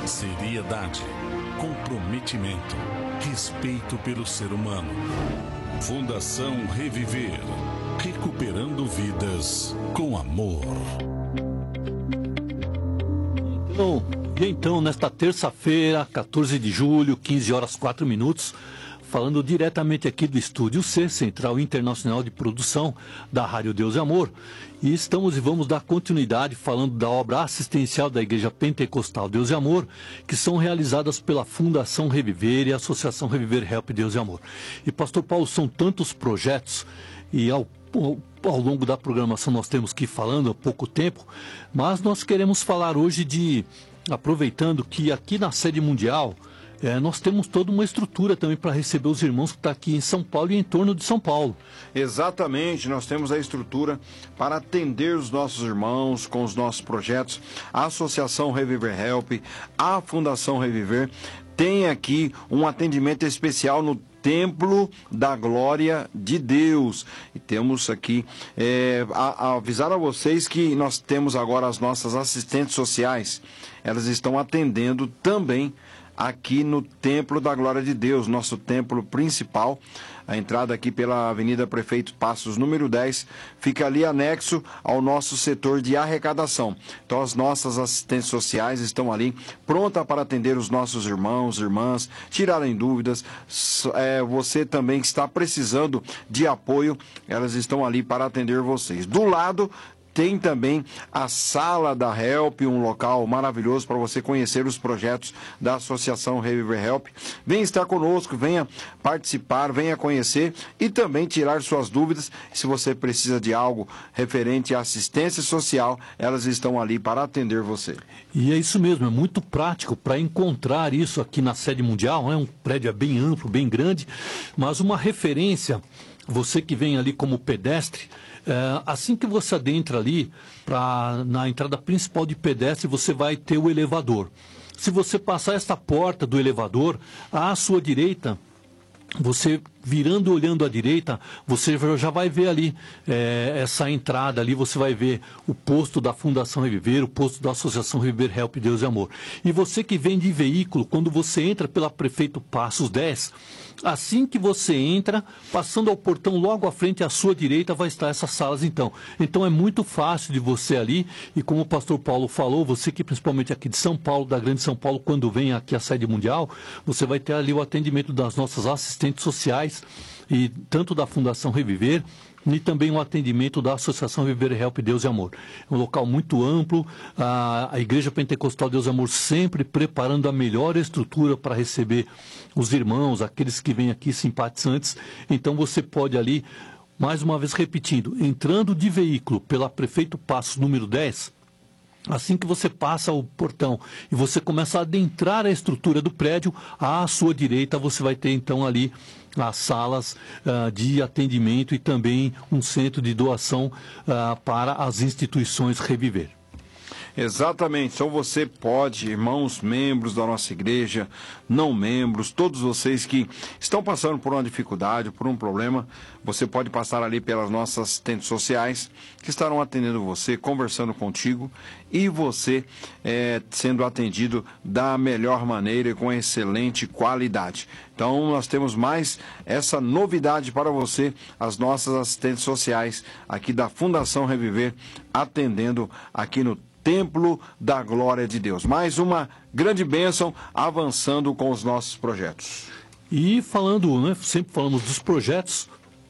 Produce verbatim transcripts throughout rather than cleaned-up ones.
Seriedade, comprometimento, respeito pelo ser humano. Fundação Reviver, recuperando vidas com amor. Então, e então, nesta terça-feira, quatorze de julho, quinze horas quatro minutos, falando diretamente aqui do Estúdio C, Central Internacional de Produção da Rádio Deus e Amor. E estamos e vamos dar continuidade falando da obra assistencial da Igreja Pentecostal Deus e Amor, que são realizadas pela Fundação Reviver e a Associação Reviver Help Deus e Amor. E, Pastor Paulo, são tantos projetos e ao, ao, ao longo da programação nós temos que ir falando há pouco tempo, mas nós queremos falar hoje de, aproveitando que aqui na sede mundial, É, nós temos toda uma estrutura também para receber os irmãos que estão aqui em São Paulo e em torno de São Paulo. Exatamente, nós temos a estrutura para atender os nossos irmãos com os nossos projetos. A Associação Reviver Help, a Fundação Reviver, tem aqui um atendimento especial no Templo da Glória de Deus. E temos aqui, é, a, a avisar a vocês que nós temos agora as nossas assistentes sociais. Elas estão atendendo também aqui no Templo da Glória de Deus, nosso templo principal. A entrada aqui pela Avenida Prefeito Passos, número dez, fica ali anexo ao nosso setor de arrecadação. Então, as nossas assistentes sociais estão ali, prontas para atender os nossos irmãos, irmãs, tirarem dúvidas. É, você também que está precisando de apoio, elas estão ali para atender vocês. Do lado tem também a Sala da Help, um local maravilhoso para você conhecer os projetos da Associação Reviver Help. Venha estar conosco, venha participar, venha conhecer e também tirar suas dúvidas. Se você precisa de algo referente à assistência social, elas estão ali para atender você. E é isso mesmo, é muito prático para encontrar isso aqui na sede mundial, né? Um prédio é bem amplo, bem grande, mas uma referência, você que vem ali como pedestre, É, assim que você adentra ali, pra, na entrada principal de pedestre, você vai ter o elevador. Se você passar esta porta do elevador, à sua direita, você virando e olhando à direita, você já vai ver ali é, essa entrada ali, você vai ver o posto da Fundação Reviver, o posto da Associação Reviver Help Deus e Amor. E você que vem de veículo, quando você entra pela Prefeito Passos dez, assim que você entra, passando ao portão logo à frente, à sua direita, vai estar essas salas então. Então é muito fácil de você ali, e como o pastor Paulo falou, você que principalmente aqui de São Paulo, da Grande São Paulo, quando vem aqui à sede mundial, você vai ter ali o atendimento das nossas assistentes sociais, e tanto da Fundação Reviver, e também o atendimento da Associação Reviver Help Deus e Amor. É um local muito amplo, a, a Igreja Pentecostal Deus e Amor sempre preparando a melhor estrutura para receber os irmãos, aqueles que vêm aqui simpatizantes. Então você pode ali, mais uma vez repetindo, entrando de veículo pela Prefeito Passos número dez, assim que você passa o portão e você começa a adentrar a estrutura do prédio, à sua direita você vai ter então ali as salas uh, de atendimento e também um centro de doação uh, para as instituições Reviver. Exatamente, então você pode, irmãos, membros da nossa igreja, não membros, todos vocês que estão passando por uma dificuldade, por um problema, você pode passar ali pelas nossas assistentes sociais que estarão atendendo você, conversando contigo e você é, sendo atendido da melhor maneira e com excelente qualidade. Então nós temos mais essa novidade para você, as nossas assistentes sociais aqui da Fundação Reviver, atendendo aqui no Templo da Glória de Deus. Mais uma grande bênção avançando com os nossos projetos. E falando, né, sempre falamos dos projetos,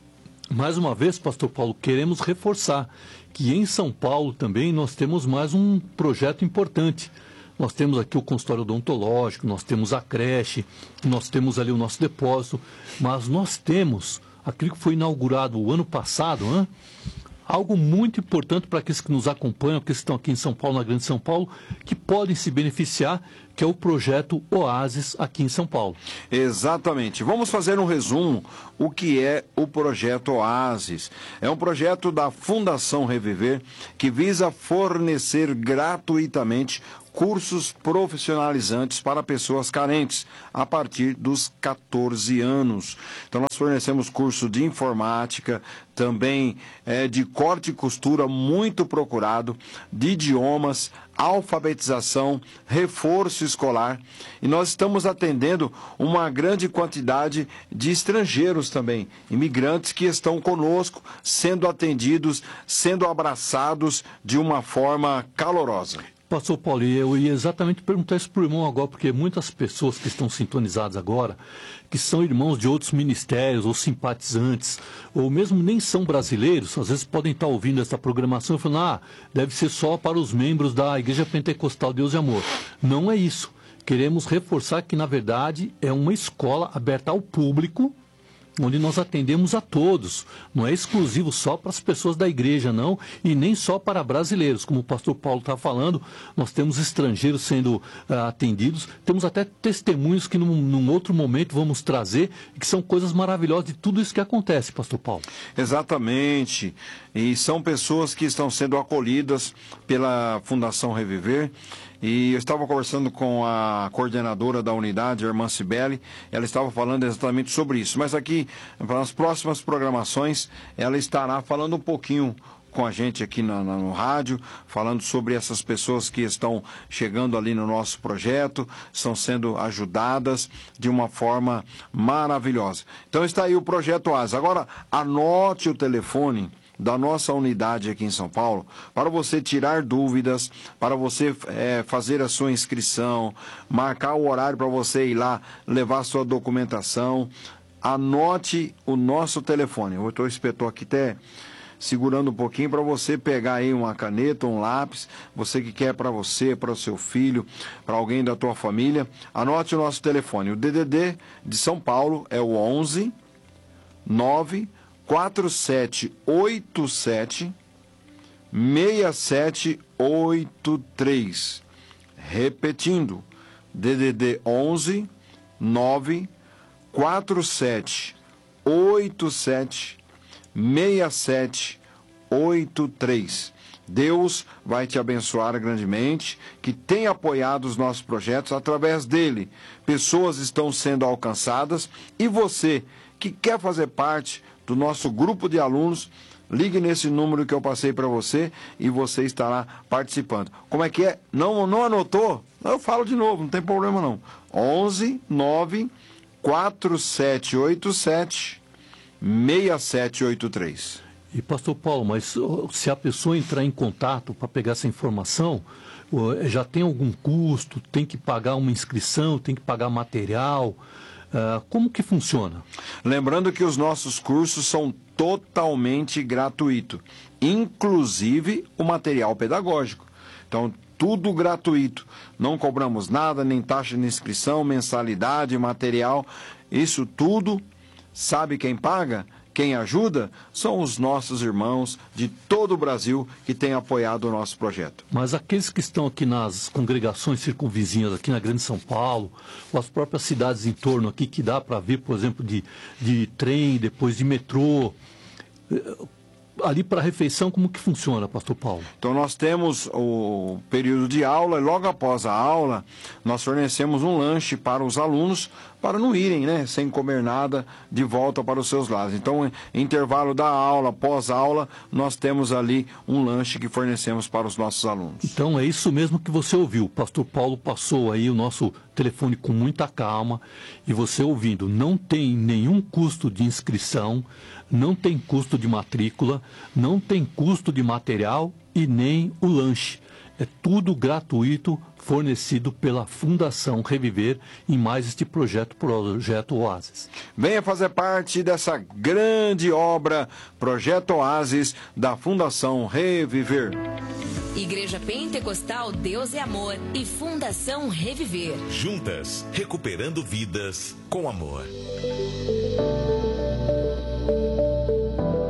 mais uma vez, pastor Paulo, queremos reforçar que em São Paulo também nós temos mais um projeto importante. Nós temos aqui o consultório odontológico, nós temos a creche, nós temos ali o nosso depósito, mas nós temos aquilo que foi inaugurado o ano passado, né? Algo muito importante para aqueles que nos acompanham, que estão aqui em São Paulo, na Grande São Paulo, que podem se beneficiar, que é o projeto Oásis aqui em São Paulo. Exatamente. Vamos fazer um resumo o que é o projeto Oásis. É um projeto da Fundação Reviver que visa fornecer gratuitamente cursos profissionalizantes para pessoas carentes a partir dos catorze anos. Então nós fornecemos curso de informática, também é, de corte e costura, muito procurado, de idiomas, alfabetização, reforço escolar. E nós estamos atendendo uma grande quantidade de estrangeiros também, imigrantes que estão conosco, sendo atendidos, sendo abraçados de uma forma calorosa. Pastor Paulo, eu ia exatamente perguntar isso para o irmão agora, porque muitas pessoas que estão sintonizadas agora, que são irmãos de outros ministérios, ou simpatizantes, ou mesmo nem são brasileiros, às vezes podem estar ouvindo essa programação e falando, ah, deve ser só para os membros da Igreja Pentecostal Deus e Amor. Não é isso. Queremos reforçar que, na verdade, é uma escola aberta ao público, onde nós atendemos a todos. Não é exclusivo só para as pessoas da igreja, não, e nem só para brasileiros. Como o pastor Paulo está falando, nós temos estrangeiros sendo uh, atendidos, temos até testemunhos que num, num outro momento vamos trazer, que são coisas maravilhosas de tudo isso que acontece, pastor Paulo. Exatamente, e são pessoas que estão sendo acolhidas pela Fundação Reviver. E eu estava conversando com a coordenadora da unidade, a irmã Cibele, ela estava falando exatamente sobre isso. Mas aqui, nas próximas programações, ela estará falando um pouquinho com a gente aqui no, no rádio, falando sobre essas pessoas que estão chegando ali no nosso projeto, estão sendo ajudadas de uma forma maravilhosa. Então está aí o Projeto Oásis. Agora, anote o telefone da nossa unidade aqui em São Paulo, para você tirar dúvidas, para você é, fazer a sua inscrição, marcar o horário para você ir lá, levar a sua documentação. Anote o nosso telefone. Eu estou espetou aqui até segurando um pouquinho para você pegar aí uma caneta, um lápis, você que quer para você, para o seu filho, para alguém da tua família. Anote o nosso telefone. O D D D de São Paulo é o onze nove quatro sete oito sete seis sete oito três. Repetindo, D D D onze nove quatro sete oito sete seis sete oito três. Deus vai te abençoar grandemente, que tem apoiado os nossos projetos. Através dele, pessoas estão sendo alcançadas, e você que quer fazer parte do nosso grupo de alunos, ligue nesse número que eu passei para você e você estará participando. Como é que é? Não, não anotou? Eu falo de novo, não tem problema não. onze nove quatro sete oito sete seis sete oito três. E pastor Paulo, mas se a pessoa entrar em contato para pegar essa informação, já tem algum custo, tem que pagar uma inscrição, tem que pagar material? Uh, como que funciona? Lembrando que os nossos cursos são totalmente gratuitos, inclusive o material pedagógico. Então, tudo gratuito. Não cobramos nada, nem taxa de inscrição, mensalidade, material. Isso tudo, sabe quem paga? Quem ajuda são os nossos irmãos de todo o Brasil que têm apoiado o nosso projeto. Mas aqueles que estão aqui nas congregações circunvizinhas, aqui na Grande São Paulo, ou as próprias cidades em torno aqui, que dá para vir, por exemplo, de, de trem, depois de metrô, ali para a refeição, como que funciona, pastor Paulo? Então nós temos o período de aula, e logo após a aula, nós fornecemos um lanche para os alunos, para não irem, né, sem comer nada, de volta para os seus lares. Então, intervalo da aula, pós-aula, nós temos ali um lanche que fornecemos para os nossos alunos. Então, é isso mesmo que você ouviu. O pastor Paulo passou aí o nosso telefone com muita calma, e você ouvindo, não tem nenhum custo de inscrição, não tem custo de matrícula, não tem custo de material e nem o lanche. É tudo gratuito, fornecido pela Fundação Reviver em mais este projeto, Projeto Oásis. Venha fazer parte dessa grande obra, Projeto Oásis, da Fundação Reviver. Igreja Pentecostal Deus é Amor e Fundação Reviver. Juntas, recuperando vidas com amor.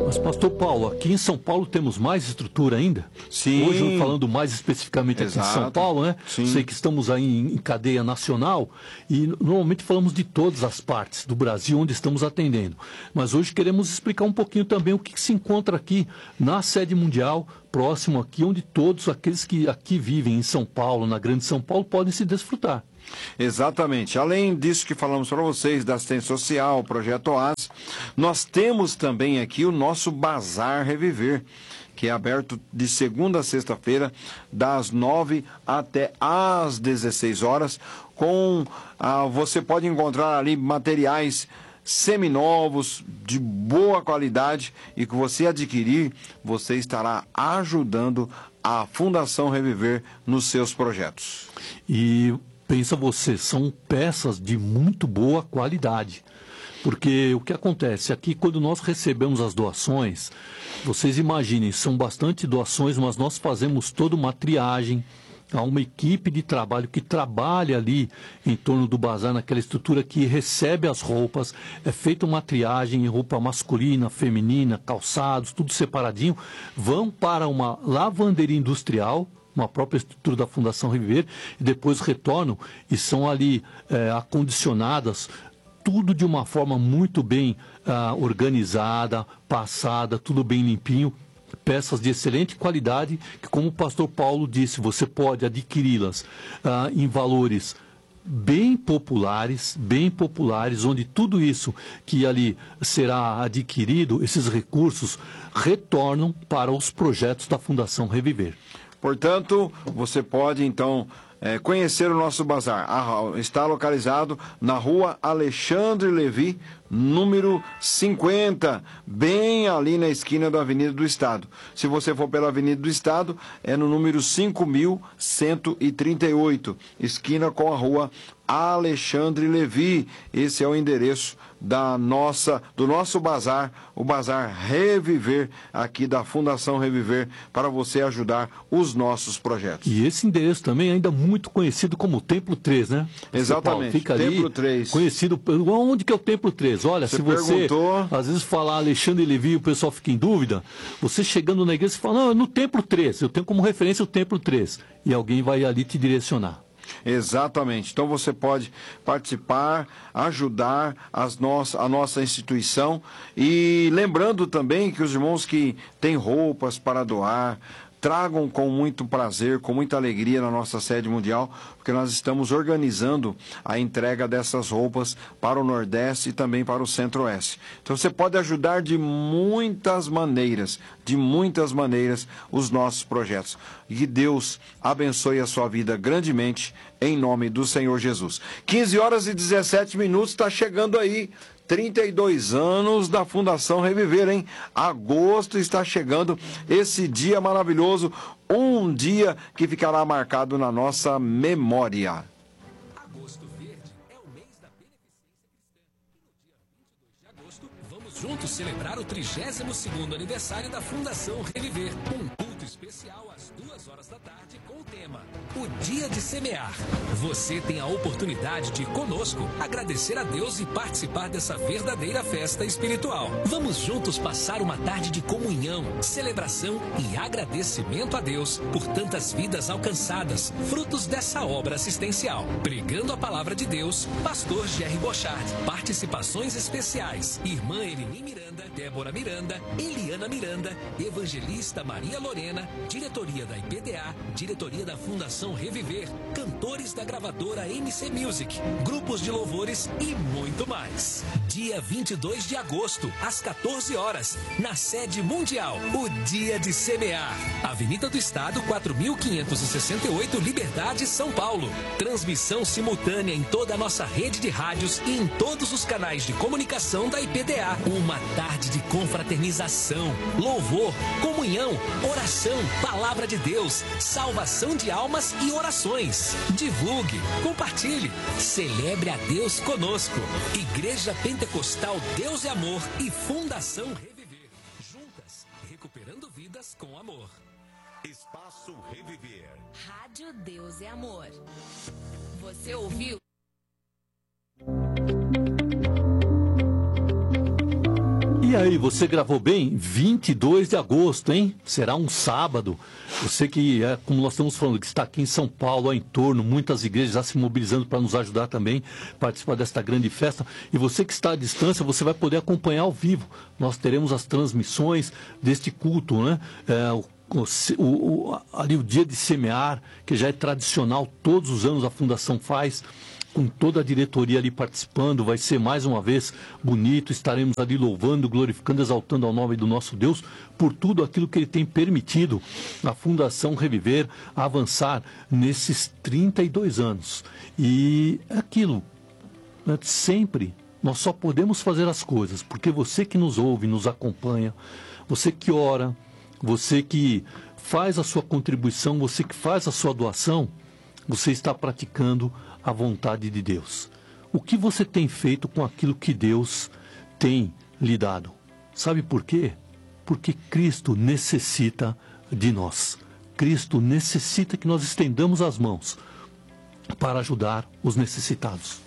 Mas, pastor Paulo, aqui em São Paulo temos mais estrutura ainda? Sim. Hoje, falando mais especificamente aqui Exato. em São Paulo, né? Sim. Sei que estamos aí em, em cadeia nacional e normalmente falamos de todas as partes do Brasil onde estamos atendendo. Mas hoje queremos explicar um pouquinho também o que, que se encontra aqui na sede mundial, próximo aqui, onde todos aqueles que aqui vivem em São Paulo, na Grande São Paulo, podem se desfrutar. Exatamente. Além disso que falamos para vocês, da assistência social, o Projeto Oásis, nós temos também aqui o nosso Bazar Reviver, que é aberto de segunda a sexta-feira, das nove até às dezesseis horas, com ah, você pode encontrar ali materiais seminovos, de boa qualidade, e que você adquirir, você estará ajudando a Fundação Reviver nos seus projetos. E pensa você, são peças de muito boa qualidade. Porque o que acontece aqui, quando nós recebemos as doações, vocês imaginem, são bastante doações, mas nós fazemos toda uma triagem. Há uma equipe de trabalho que trabalha ali em torno do bazar, naquela estrutura que recebe as roupas, é feita uma triagem em roupa masculina, feminina, calçados, tudo separadinho, vão para uma lavanderia industrial, uma própria estrutura da Fundação Reviver, e depois retornam e são ali é, acondicionadas, tudo de uma forma muito bem ah, organizada, passada, tudo bem limpinho, peças de excelente qualidade, que como o pastor Paulo disse, você pode adquiri-las ah, em valores bem populares, bem populares, onde tudo isso que ali será adquirido, esses recursos, retornam para os projetos da Fundação Reviver. Portanto, você pode, então, é, conhecer o nosso bazar. Ah, está localizado na rua Alexandre Levi, número cinquenta, bem ali na esquina da Avenida do Estado. Se você for pela Avenida do Estado, é no número cinco mil cento e trinta e oito, esquina com a rua Alexandre Levi. Esse é o endereço da nossa, do nosso bazar, o Bazar Reviver, aqui da Fundação Reviver, para você ajudar os nossos projetos. E esse endereço também é ainda muito conhecido como Templo três, né? Exatamente, Fica ali, Templo três. Conhecido, onde que é o Templo três? Olha, Você se você, perguntou... às vezes, falar Alexandre Levi e o pessoal fica em dúvida, você chegando na igreja, você fala, não, é no Templo três, eu tenho como referência o Templo três, e alguém vai ali te direcionar. Exatamente. Então você pode participar, ajudar as nossa, a nossa instituição, e lembrando também que os irmãos que têm roupas para doar, tragam com muito prazer, com muita alegria na nossa sede mundial, porque nós estamos organizando a entrega dessas roupas para o Nordeste e também para o Centro-Oeste. Então você pode ajudar de muitas maneiras, de muitas maneiras, os nossos projetos. E que Deus abençoe a sua vida grandemente, em nome do Senhor Jesus. quinze horas e dezessete minutos, está chegando aí. trinta e dois anos da Fundação Reviver, hein? Agosto está chegando, esse dia maravilhoso, um dia que ficará marcado na nossa memória. Agosto Verde é o mês da beneficência cristã. E no dia vinte e dois de agosto, vamos juntos celebrar o trigésimo segundo aniversário da Fundação Reviver. Um culto especial às duas horas da tarde com o tema O Dia de Semear. Você tem a oportunidade de, conosco, agradecer a Deus e participar dessa verdadeira festa espiritual. Vamos juntos passar uma tarde de comunhão, celebração e agradecimento a Deus por tantas vidas alcançadas, frutos dessa obra assistencial. Pregando a palavra de Deus, Pastor Jerry Bochard. Participações especiais, Irmã Elini Miranda, Débora Miranda, Eliana Miranda, Evangelista Maria Lorena, Diretoria da I P D A, Diretoria da Fundação Reviver, cantores da gravadora M C Music, grupos de louvores e muito mais. Dia vinte e dois de agosto, às quatorze horas, na sede mundial, o Dia de Semear. Avenida do Estado, quatro mil quinhentos e sessenta e oito, Liberdade, São Paulo. Transmissão simultânea em toda a nossa rede de rádios e em todos os canais de comunicação da I P D A. Uma tarde de confraternização, louvor, comunhão, oração, palavra de Deus, salvação de almas e orações. Divulgue, compartilhe, celebre a Deus conosco. Igreja Pentecostal Deus é Amor e Fundação Reviver. Juntas, recuperando vidas com amor. Espaço Reviver. Rádio Deus é Amor. Você ouviu? E aí, você gravou bem? vinte e dois de agosto, hein? Será um sábado. Você que, é, como nós estamos falando, que está aqui em São Paulo, ao entorno, muitas igrejas já se mobilizando para nos ajudar também, participar desta grande festa. E você que está à distância, você vai poder acompanhar ao vivo. Nós teremos as transmissões deste culto, né? É, o O, o, ali o dia de semear, que já é tradicional, todos os anos a Fundação faz, com toda a diretoria ali participando, vai ser mais uma vez bonito, estaremos ali louvando, glorificando, exaltando ao nome do nosso Deus, por tudo aquilo que Ele tem permitido a Fundação Reviver avançar nesses trinta e dois anos. E é aquilo, né, sempre, nós só podemos fazer as coisas, porque você que nos ouve, nos acompanha, você que ora, você que faz a sua contribuição, você que faz a sua doação, você está praticando a vontade de Deus. O que você tem feito com aquilo que Deus tem lhe dado? Sabe por quê? Porque Cristo necessita de nós. Cristo necessita que nós estendamos as mãos para ajudar os necessitados.